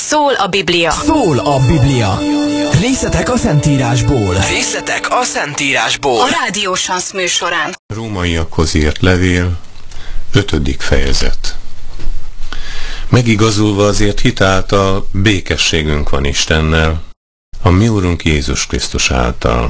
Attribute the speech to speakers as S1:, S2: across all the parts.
S1: Szól a Biblia.
S2: Szól a Biblia. Részletek a Szentírásból.
S3: Részletek a Szentírásból.
S1: A Rádió Sansz műsorán.
S4: Rómaiakhoz írt levél, 5. fejezet. Megigazulva azért hitáltal békességünk van Istennel, a mi Úrunk Jézus Krisztus által.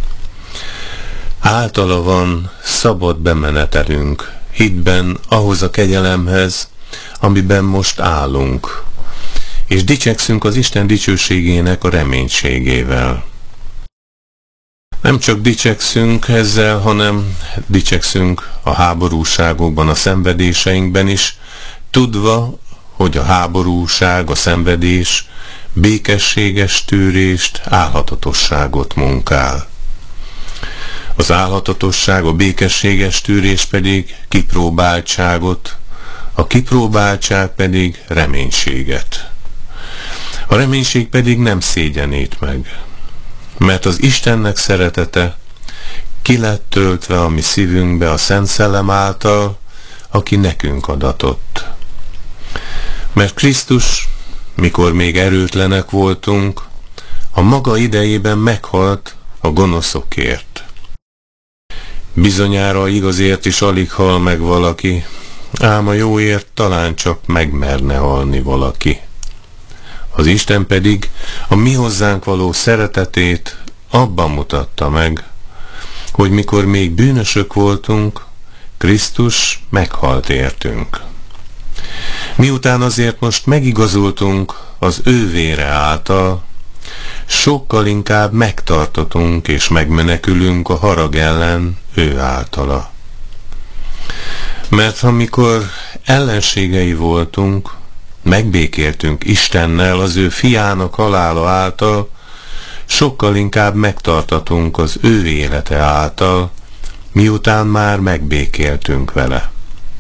S4: Általa van szabad bemenetelünk hitben ahhoz a kegyelemhez, amiben most állunk, és dicsekszünk az Isten dicsőségének a reménységével. Nem csak dicsekszünk ezzel, hanem dicsekszünk a háborúságokban, a szenvedéseinkben is, tudva, hogy a háborúság, a szenvedés békességes tűrést, álhatatosságot munkál. Az álhatatosság, a békességes tűrés pedig kipróbáltságot, a kipróbáltság pedig reménységet. A reménység pedig nem szégyenít meg, mert az Istennek szeretete ki lett töltve a mi szívünkbe a Szent Szellem által, aki nekünk adatott. Mert Krisztus, mikor még erőtlenek voltunk, a maga idejében meghalt a gonoszokért. Bizonyára igazért is alig hal meg valaki, ám a jóért talán csak megmerne halni valaki. Az Isten pedig a mi hozzánk való szeretetét abban mutatta meg, hogy mikor még bűnösök voltunk, Krisztus meghalt értünk. Miután azért most megigazultunk az ő vére által, sokkal inkább megtartatunk és megmenekülünk a harag ellen ő általa. Mert ha mikor ellenségei voltunk, megbékéltünk Istennel az ő fiának halála által, sokkal inkább megtartatunk az ő élete által, miután már megbékéltünk vele.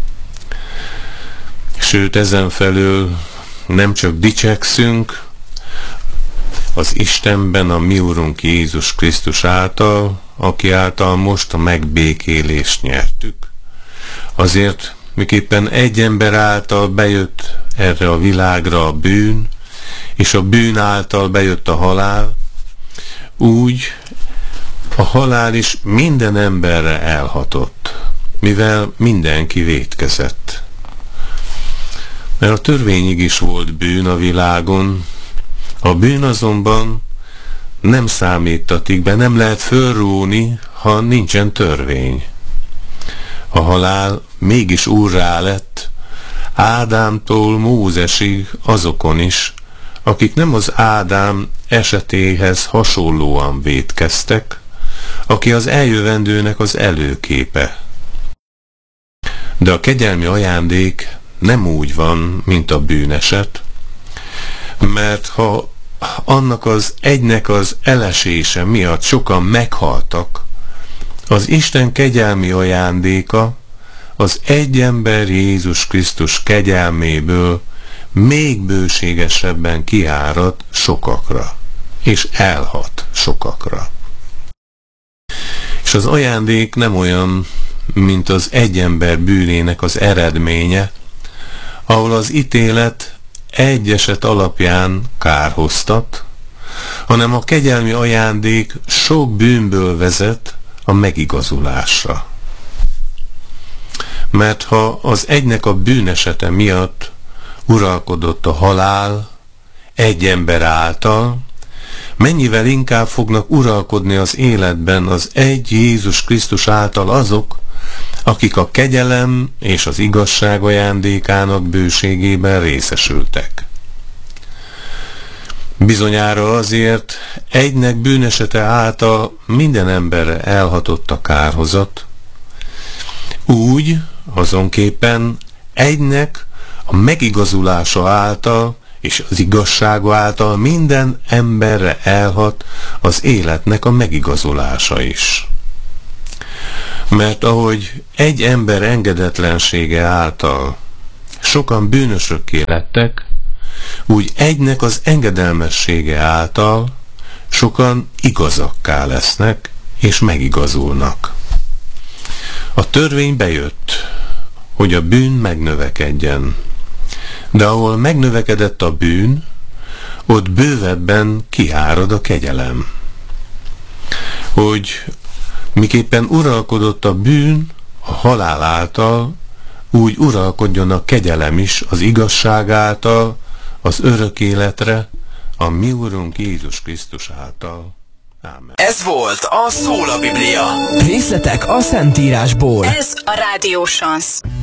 S4: Sőt, ezenfelől nem csak dicsekszünk az Istenben, a mi Úrunk Jézus Krisztus által, aki által most a megbékélést nyertük. Azért, miképpen egy ember által bejött erre a világra a bűn, és a bűn által bejött a halál, úgy a halál is minden emberre elhatott, mivel mindenki vétkezett. Mert a törvényig is volt bűn a világon, a bűn azonban nem számítatik be, nem lehet fölróni, ha nincsen törvény. A halál mégis úrrá lett Ádámtól Mózesig azokon is, akik nem az Ádám esetéhez hasonlóan vétkeztek, aki az eljövendőnek az előképe. De a kegyelmi ajándék nem úgy van, mint a bűneset, mert ha annak az egynek az elesése miatt sokan meghaltak, az Isten kegyelmi ajándéka az egy ember Jézus Krisztus kegyelméből még bőségesebben kiárad sokakra, és elhat sokakra. És az ajándék nem olyan, mint az egy ember bűnének az eredménye, ahol az ítélet egy eset alapján kárhoztat, hanem a kegyelmi ajándék sok bűnből vezet a megigazulásra. Mert ha az egynek a bűnesete miatt uralkodott a halál egy ember által, mennyivel inkább fognak uralkodni az életben az egy Jézus Krisztus által azok, akik a kegyelem és az igazság ajándékának bőségében részesültek. Bizonyára azért egynek bűnesete által minden emberre elhatott a kárhozat, úgy azonképpen egynek a megigazulása által és az igazsága által minden emberre elhat az életnek a megigazulása is. Mert ahogy egy ember engedetlensége által sokan bűnösökké lettek, úgy egynek az engedelmessége által sokan igazakká lesznek és megigazulnak. A törvény bejött, hogy a bűn megnövekedjen. De ahol megnövekedett a bűn, ott bővebben kiárad a kegyelem. Hogy miképpen uralkodott a bűn a halál által, úgy uralkodjon a kegyelem is az igazság által, az örök életre, a mi Urunk Jézus Krisztus által. Ámen.
S3: Ez volt a Szól a Biblia.
S2: Részletek a Szentírásból.
S1: Ez a Rádió Sans.